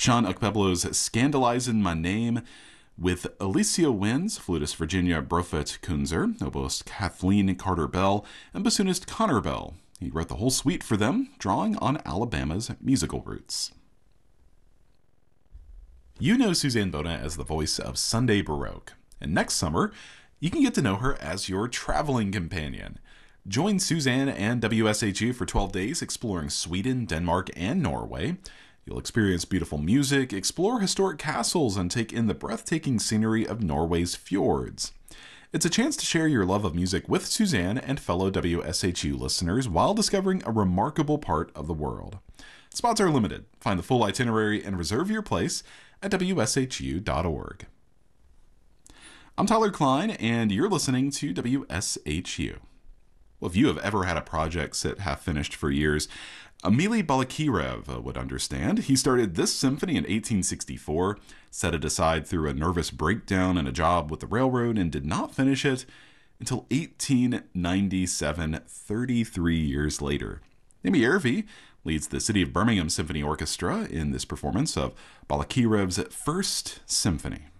Sean Okpeblo's Scandalizin' My Name, with Alicia Wins, flutist Virginia Brofet Kunzer, oboist Kathleen Carter Bell, and bassoonist Connor Bell. He wrote the whole suite for them, drawing on Alabama's musical roots. You know Suzanne Bona as the voice of Sunday Baroque, and next summer, you can get to know her as your traveling companion. Join Suzanne and WSHU for 12 days exploring Sweden, Denmark, and Norway. You'll experience beautiful music, explore historic castles, and take in the breathtaking scenery of Norway's fjords. It's a chance to share your love of music with Suzanne and fellow WSHU listeners while discovering a remarkable part of the world. Spots are limited. Find the full itinerary and reserve your place at WSHU.org. I'm Tyler Klein, and you're listening to WSHU. Well, if you have ever had a project sit half-finished for years, Emily Balakirev would understand. He started this symphony in 1864, set it aside through a nervous breakdown and a job with the railroad, and did not finish it until 1897, 33 years later. Amy Yervi leads the City of Birmingham Symphony Orchestra in this performance of Balakirev's First Symphony.